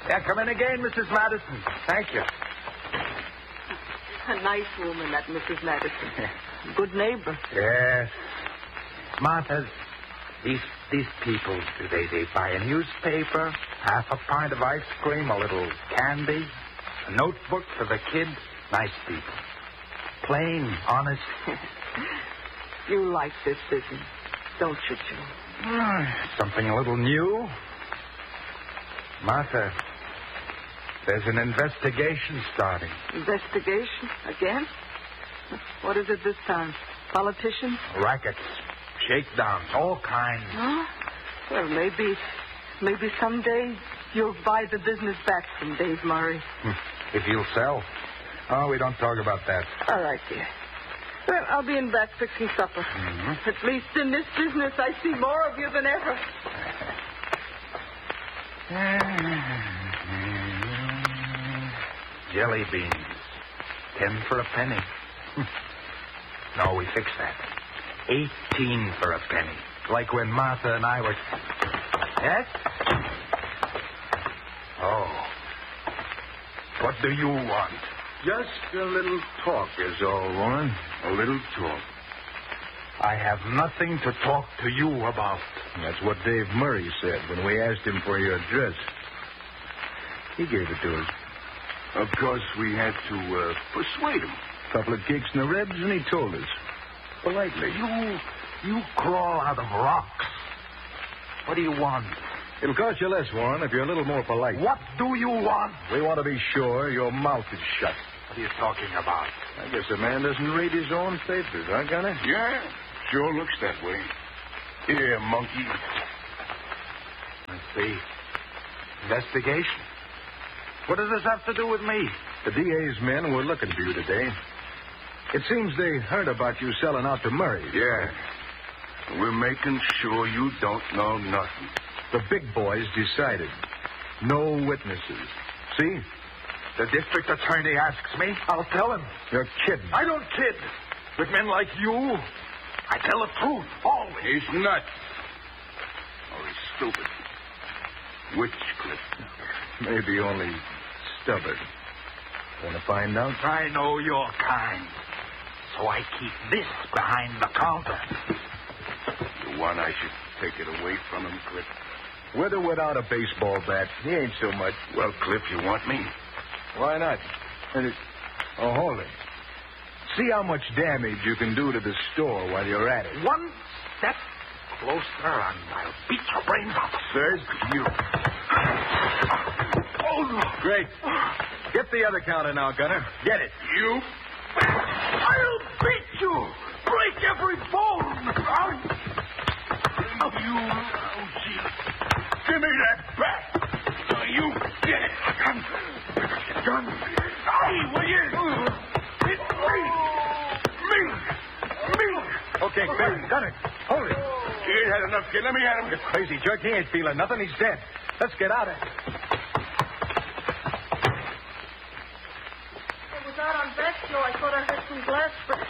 Yeah, come in again, Mrs. Madison. Thank you. A nice woman, that Mrs. Madison. Good neighbor. Yes. Martha, these people, they buy a newspaper, half a pint of ice cream, a little candy, a notebook for the kids. Nice people. Plain, honest. You like this business, don't you, Joe? Something a little new. Martha, there's an investigation starting. Investigation? Again? What is it this time? Politicians? Rackets, shakedowns, all kinds. Huh? Well, maybe someday you'll buy the business back from Dave Murray. If you'll sell. Oh, we don't talk about that. All right, dear. Well, I'll be in back fixing supper. Mm-hmm. At least in this business, I see more of you than ever. Jelly beans. 10 for a penny. No, we fixed that. 18 for a penny. Like when Martha and I were... Yes? Oh. What do you want? Just a little talk is all, Warren. A little talk. I have nothing to talk to you about. That's what Dave Murray said when we asked him for your address. He gave it to us. Of course, we had to persuade him. A couple of kicks in the ribs, and he told us. Politely. You crawl out of rocks. What do you want? It'll cost you less, Warren, if you're a little more polite. What do you want? We want to be sure your mouth is shut. What are you talking about? I guess a man doesn't read his own papers, huh, Gunner? Yeah, sure looks that way. Here, monkey. Let's see. Investigation. What does this have to do with me? The DA's men were looking for you today. It seems they heard about you selling out to Murray. Yeah. We're making sure you don't know nothing. The big boys decided. No witnesses. See? The district attorney asks me. I'll tell him. You're kidding. I don't kid. With men like you, I tell the truth, always. He's nuts. Or he's stupid. Which, Cliff? Maybe only stubborn. Want to find out? I know your kind. So I keep this behind the counter. You want I should take it away from him, Cliff? With or without a baseball bat, he ain't so much. Well, Cliff, you want me? Why not? Hold it. See how much damage you can do to the store while you're at it. One step closer and I'll beat your brains out. First, you. Oh, Great. Get the other counter now, Gunner. Get it. You? I'll beat you. Break every bone. Give me that bat. You get it. Gun. Hey, will you? It's me. Okay, Gunner. Hold it. He ain't had enough, kid. Let me at him. You crazy jerk. He ain't feeling nothing. He's dead. Let's get out of here. I was out on back, so I thought I heard some glass break.